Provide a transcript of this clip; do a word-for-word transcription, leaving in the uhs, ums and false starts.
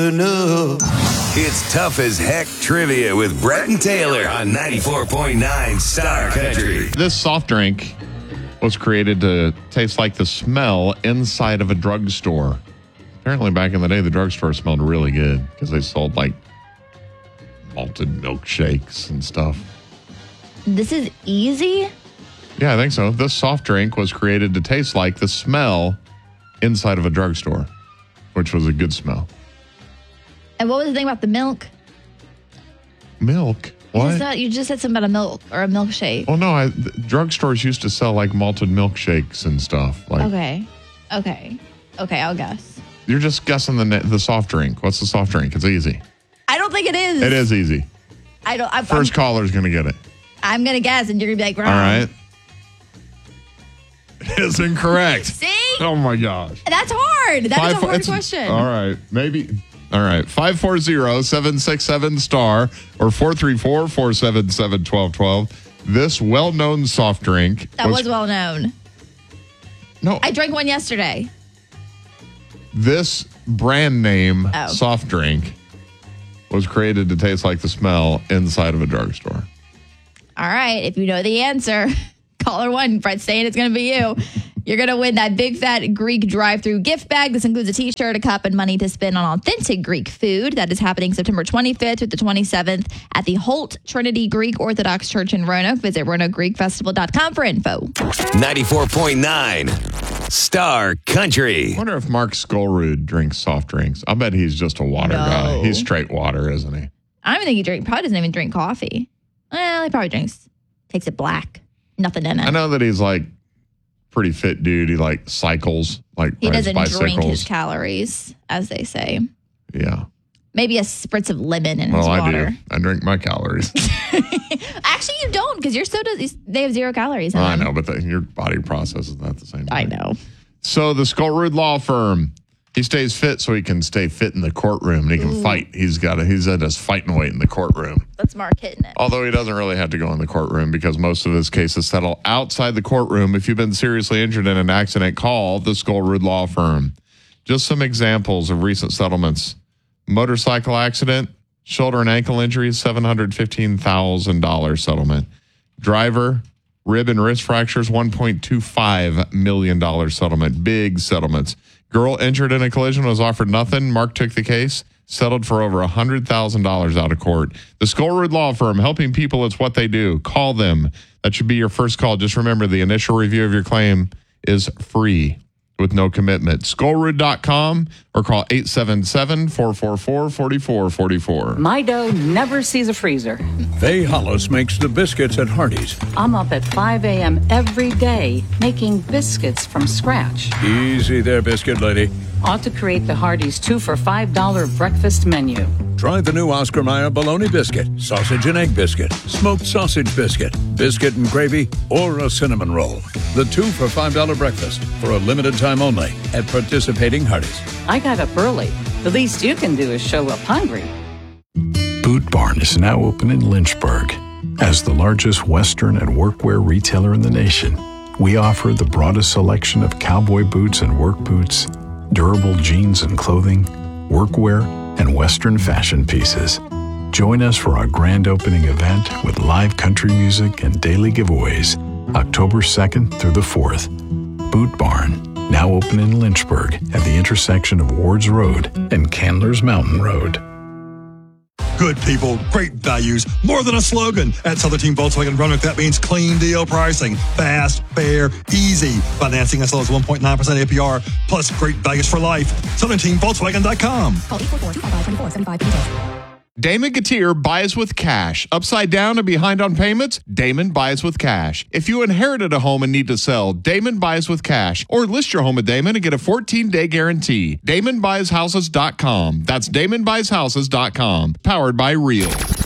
you know. It's Tough as Heck Trivia with Brett and Taylor on ninety-four point nine Star Country. This soft drink was created to taste like the smell inside of a drugstore. Apparently, back in the day, the drugstore smelled really good because they sold like malted milkshakes and stuff. This is easy? Yeah, I think so. This soft drink was created to taste like the smell inside of a drugstore, which was a good smell. And what was the thing about the milk? Milk? You What? just, said, you just said something about a milk or a milkshake. Well, no, I, the drugstores used to sell like malted milkshakes and stuff. Like, Okay. Okay. Okay, I'll guess. You're just guessing the the soft drink. What's the soft drink? It's easy. I don't think it is. It is easy. I don't. I'm, First caller's going to get it. I'm, I'm going to guess, and you're going to be like, wrong. All right. It's incorrect. See? Oh, my gosh. That's hard. That Five, is a hard it's- question. All right. Maybe. All right. five four zero, seven six seven, star or four three four, four seven seven, one two one two. This well-known soft drink. That was, was well known. No. I drank one yesterday. This brand name Oh. soft drink was created to taste like the smell inside of a drugstore. All right. If you know the answer, caller one, Brett's saying it's going to be you. You're going to win that big fat Greek drive-through gift bag. This includes a t-shirt, a cup, and money to spend on authentic Greek food. That is happening September twenty-fifth through the twenty-seventh at the Holt Trinity Greek Orthodox Church in Roanoke. Visit roanoke greek festival dot com for info. ninety-four point nine Star Country. I wonder if Mark Skolrud drinks soft drinks. I bet he's just a water No. guy. He's straight water, isn't he? I don't even think he drink. Probably doesn't even drink coffee. Well, he probably drinks. Takes it black. Nothing in it. I know that he's like pretty fit dude. He like cycles, like He rides doesn't bicycles. drink his calories, as they say. Yeah. Maybe a spritz of lemon in Well, his I water. do. I drink my calories. Actually, you don't, because your sodas, they have zero calories in I them. know, but the, your body processes that the same way. I know. So the Skolrud Law Firm, he stays fit so he can stay fit in the courtroom and he can Ooh. fight. He's got a, he's at his fighting weight in the courtroom. That's Mark hitting it. Although he doesn't really have to go in the courtroom because most of his cases settle outside the courtroom. If you've been seriously injured in an accident, call the Skolrud Law Firm. Just some examples of recent settlements. Motorcycle accident, shoulder and ankle injuries, seven hundred fifteen thousand dollars settlement. Driver, rib and wrist fractures, one point two five million dollars settlement. Big settlements. Girl injured in a collision was offered nothing. Mark took the case, settled for over one hundred thousand dollars out of court. The Skolrud Law Firm, helping people, it's what they do. Call them. That should be your first call. Just remember, the initial review of your claim is free with no commitment. Skolrud dot com or call eight seven seven, four four four, four four four four. My dough never sees a freezer. Faye Hollis makes the biscuits at Hardee's. I'm up at five a.m. every day making biscuits from scratch. Easy there, biscuit lady. Ought to create the Hardee's two for five dollar breakfast menu. Try the new Oscar Mayer bologna biscuit, sausage and egg biscuit, smoked sausage biscuit, biscuit and gravy, or a cinnamon roll. The two for five dollar breakfast for a limited time only at participating Hardee's. I got up early. The least you can do is show up hungry. Boot Barn is now open in Lynchburg. As the largest Western and workwear retailer in the nation, we offer the broadest selection of cowboy boots and work boots, durable jeans and clothing, workwear, and Western fashion pieces. Join us for our grand opening event with live country music and daily giveaways, October second through the fourth. Boot Barn, now open in Lynchburg at the intersection of Wards Road and Candler's Mountain Road. Good people, great values, more than a slogan. At Southern Team Volkswagen Roanoke, that means clean deal pricing. Fast, fair, easy. Financing as low as one point nine percent A P R, plus great values for life. Southern Team Volkswagen dot com. Call eight four four, two five five, two four seven five for details. Damon Gautier buys with cash. Upside down and behind on payments? Damon buys with cash. If you inherited a home and need to sell, Damon buys with cash. Or list your home at Damon and get a fourteen-day guarantee. Damon Buys Houses dot com. That's Damon Buys Houses dot com. Powered by Real.